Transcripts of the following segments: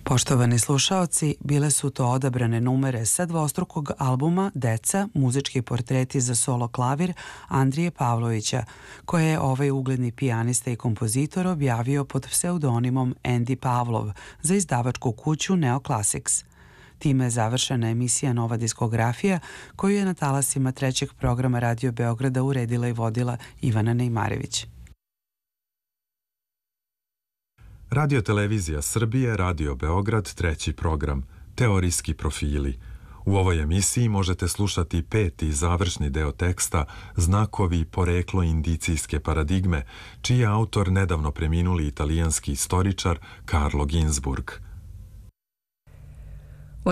Poštovani slušaoci, bile su to odabrane numere sa dvostrukog albuma Deca, muzički portreti za solo klavir Andrije Pavlovića, koje je ovaj ugledni pijanista i kompozitor objavio pod pseudonimom Andy Pavlov za izdavačku kuću Neoclassics. Time je završena emisija Nova diskografija, koju je na talasima trećeg programa Radio Beograda uredila i vodila Ivana Nejmarević. Radio Televizija Srbije, Radio Beograd, treći program, Teorijski profili. U ovoj emisiji možete slušati peti završni deo teksta Znakovi poreklo indicijske paradigme, čiji je autor nedavno preminuli italijanski istoričar Carlo Ginzburg. Od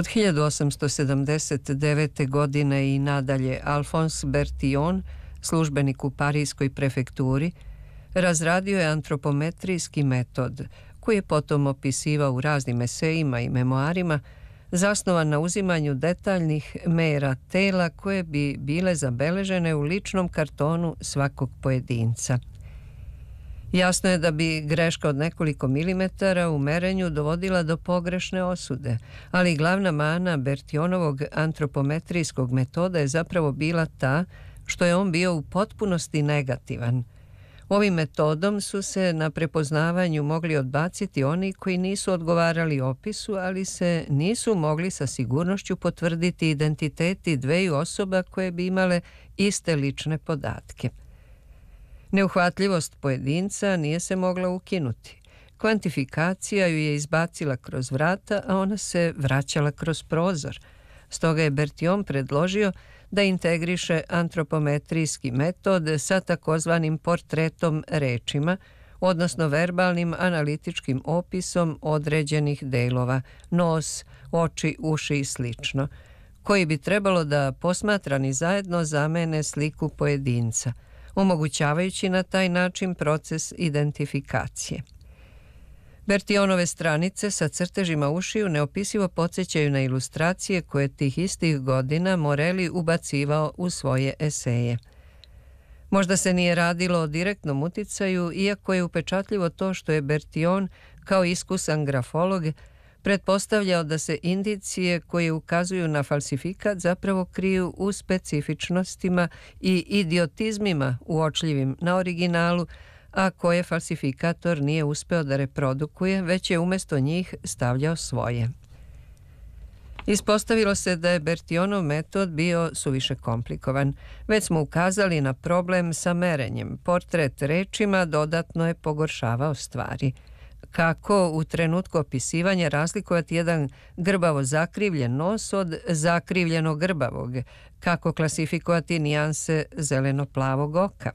1879. godine i nadalje Alphonse Bertillon, službenik u Parijskoj prefekturi, razradio je antropometrijski metod, koji je potom opisivao u raznim esejima i memoarima, zasnovan na uzimanju detaljnih mera tela koje bi bile zabeležene u ličnom kartonu svakog pojedinca. Jasno je da bi greška od nekoliko milimetara u merenju dovodila do pogrešne osude, ali glavna mana Bertillonovog antropometrijskog metoda je zapravo bila ta što je on bio u potpunosti negativan. Ovim metodom su se na prepoznavanju mogli odbaciti oni koji nisu odgovarali opisu, ali se nisu mogli sa sigurnošću potvrditi identiteti dveju osoba koje bi imale iste lične podatke. Neuhvatljivost pojedinca nije se mogla ukinuti. Kvantifikacija ju je izbacila kroz vrata, a ona se vraćala kroz prozor. Stoga je Bertillon predložio da integriše antropometrijski metod sa takozvanim portretom rečima, odnosno verbalnim analitičkim opisom određenih delova, nos, oči, uši i slično, koji bi trebalo da posmatrani zajedno zamene sliku pojedinca, omogućavajući na taj način proces identifikacije. Bertillonove stranice sa crtežima ušiju neopisivo podsjećaju na ilustracije koje tih istih godina Morelli ubacivao u svoje eseje. Možda se nije radilo o direktnom uticaju, iako je upečatljivo to što je Bertillon, kao iskusan grafolog, pretpostavljao da se indicije koje ukazuju na falsifikat zapravo kriju u specifičnostima i idiotizmima uočljivim na originalu, a koje falsifikator nije uspeo da reprodukuje, već je umjesto njih stavljao svoje. Ispostavilo se da je Bertillonov metod bio suviše komplikovan. Već smo ukazali na problem sa merenjem. Portret rečima dodatno je pogoršavao stvari. Kako u trenutku opisivanja razlikovati jedan grbavo zakrivljen nos od zakrivljeno grbavog? Kako klasifikovati nijanse zeleno-plavog oka?